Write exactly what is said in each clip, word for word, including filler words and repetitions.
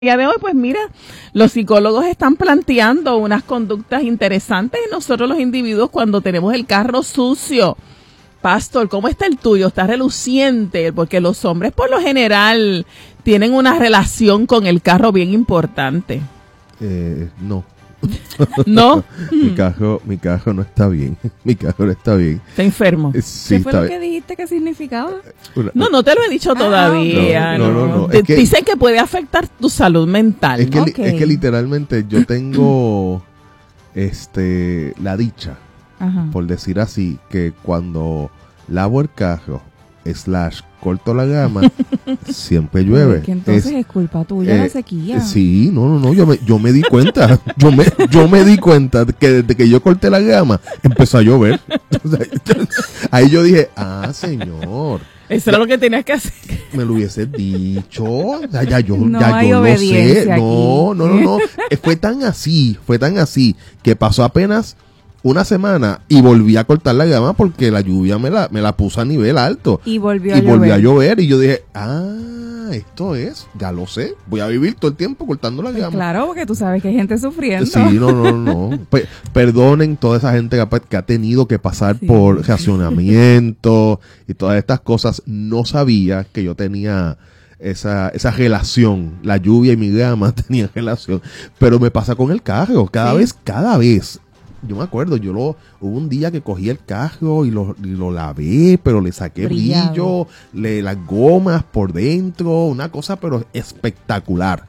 día de hoy, pues mira, los psicólogos están planteando unas conductas interesantes y nosotros los individuos cuando tenemos el carro sucio. Pastor, ¿cómo está el tuyo? ¿Está reluciente? Porque los hombres por lo general tienen una relación con el carro bien importante. Eh, no. ¿No? mi carro, mi carro no está bien. Mi carro no está bien. Está enfermo. Eh, sí, ¿Qué fue está lo bien. que dijiste que significaba? Una- No, no te lo he dicho todavía. no, no, no, no. Te- Es que- Dicen que puede afectar tu salud mental. Es que, li- Ok. es que literalmente yo tengo este la dicha, Ajá. por decir así, que cuando lavo el carro, slash, corto la gama, siempre llueve. Que entonces es, Es- culpa tuya eh, la sequía. Sí, no, no, no, yo me, yo me di cuenta, yo me, yo me di cuenta de que desde que yo corté la gama, empezó a llover. O sea, ahí yo dije, ah, señor, Eso era lo que tenías que hacer. me lo hubiese dicho, ya, ya yo, No ya hay yo lo sé. obediencia No, aquí. no, no, no, Eh, fue tan así, fue tan así, que pasó apenas una semana y volví a cortar la gama porque la lluvia me la, me la puso a nivel alto. Y volvió Y a volvió llover. a llover y yo dije, ah, esto es, ya lo sé, voy a vivir todo el tiempo cortando la Pues gama. claro, porque tú sabes que hay gente sufriendo. Sí, no, no, no. Pe- perdonen toda esa gente que ha, que ha tenido que pasar Sí. por racionamiento y todas estas cosas. No sabía que yo tenía esa, esa relación. La lluvia y mi gama tenían relación. Pero me pasa con el carro. Cada Sí. vez, cada vez. Yo me acuerdo, yo lo, hubo un día que cogí el carro y lo, y lo lavé, pero le saqué Brillado. brillo, le, las gomas por dentro, una cosa pero espectacular.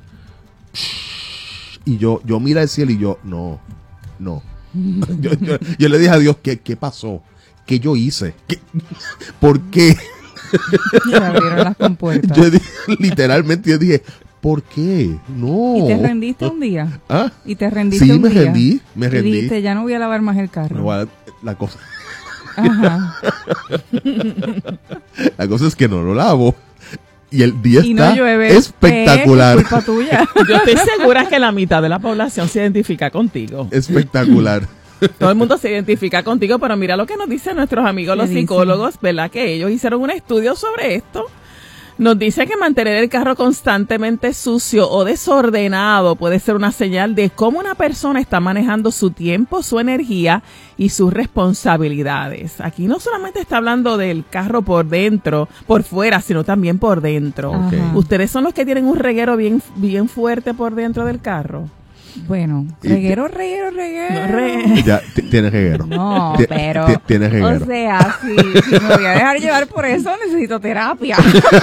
Y yo, yo mira el cielo y yo, no, no. yo, yo- yo le dije a Dios, ¿qué, qué pasó? ¿Qué yo hice? ¿Qué- ¿Por qué? Se abrieron las compuertas. Yo dije, literalmente yo dije, ¿por qué? No. ¿Y te rendiste un día? ¿Ah? ¿Y te rendiste Sí, un me día? rendí, me Y rendí. dijiste, ya no voy a lavar más el carro. No, la, la cosa, Ajá. la cosa es que no lo lavo. Y el día Y no está llueve. espectacular. Es culpa tuya. Yo estoy segura que la mitad de la población se identifica contigo. Espectacular. Todo el mundo se identifica contigo, pero mira lo que nos dicen nuestros amigos ¿Qué los dicen? psicólogos, ¿verdad? Que ellos hicieron un estudio sobre esto. Nos dice que mantener el carro constantemente sucio o desordenado puede ser una señal de cómo una persona está manejando su tiempo, su energía y sus responsabilidades. Aquí no solamente está hablando del carro por dentro, por fuera, sino también por dentro. Ok. Ajá. ¿Ustedes son los que tienen un reguero bien, bien fuerte por dentro del carro? Bueno, Y- reguero, reguero, reguero. No, re- Ya, t- tienes reguero. No, Ti- pero... ti- Tienes reguero. O sea, si, si me voy a dejar llevar por eso, necesito terapia.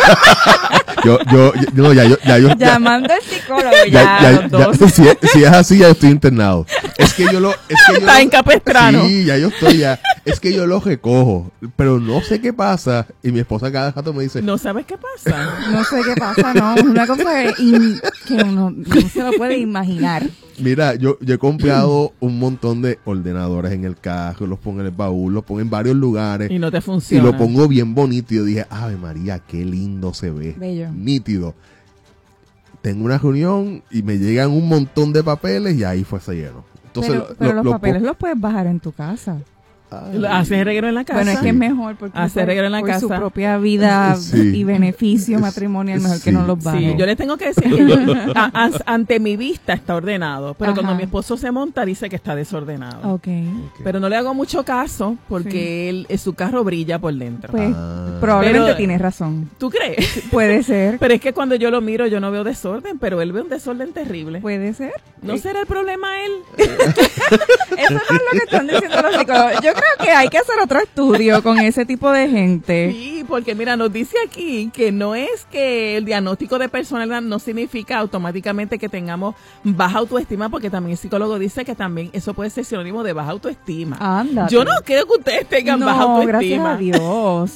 Yo, yo, yo- no, ya, yo, ya, yo, ya, Llamando al psicólogo ya, ya, ya, los ya- dos. si, es- si es así, ya estoy internado. Es que yo lo, es que yo Está lo- en Capestrano. Sí, ya yo estoy ya. Es que yo lo recojo, pero no sé qué pasa. Y mi esposa cada rato me dice, ¿No sabes qué pasa? No sé qué pasa, no. Es una cosa que, in- que uno no se lo puede imaginar. mira, yo, yo he comprado un montón de ordenadores en el carro, los pongo en el baúl, los pongo en varios lugares. Y no te Y funciona. lo pongo bien bonito. Y yo dije, Ave María, qué lindo se ve. Bello. Nítido. Tengo una reunión y me llegan un montón de papeles y ahí fue se lleno. Entonces, pero lo- pero lo- los lo papeles po- los puedes bajar en tu casa. Ay. Haces reguero en la casa. Bueno, es que es mejor porque Hacer por, reguero en la por su casa. propia vida Sí. y beneficio matrimonial, mejor que Sí. no los baje. Sí, yo les tengo que decir que yo, a- a- ante mi vista está ordenado, pero Ajá. cuando mi esposo se monta dice que está desordenado. Ok. Ok. Pero no le hago mucho caso porque él, eh, su carro brilla por dentro. Pues Ah. probablemente Pero- tienes razón. ¿Tú crees? Puede ser. Pero es que cuando yo lo miro yo no veo desorden, pero él ve un desorden terrible. Puede ser. ¿No será el problema él? Eso no es lo que están diciendo los psicólogos. Yo creo que hay que hacer otro estudio con ese tipo de gente. Sí, porque mira, nos dice aquí que no es que el diagnóstico de personalidad no significa automáticamente que tengamos baja autoestima, porque también el psicólogo dice que también eso puede ser sinónimo de baja autoestima. Anda. Yo no creo que ustedes tengan baja No, gracias autoestima. a Dios.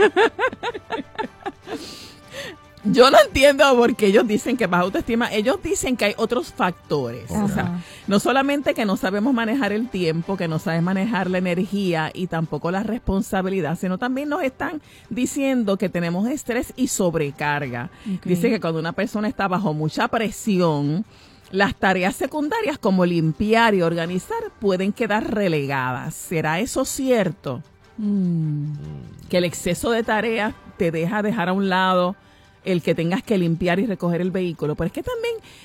Yo no entiendo por qué ellos dicen que baja autoestima. Ellos dicen que hay otros factores. Ajá. O sea, no solamente que no sabemos manejar el tiempo, que no sabemos manejar la energía y tampoco la responsabilidad, sino también nos están diciendo que tenemos estrés y sobrecarga. Ok. Dice que cuando una persona está bajo mucha presión, las tareas secundarias como limpiar y organizar pueden quedar relegadas. ¿Será eso cierto? Mm. Que el exceso de tareas te deja dejar a un lado el que tengas que limpiar y recoger el vehículo, pero es que también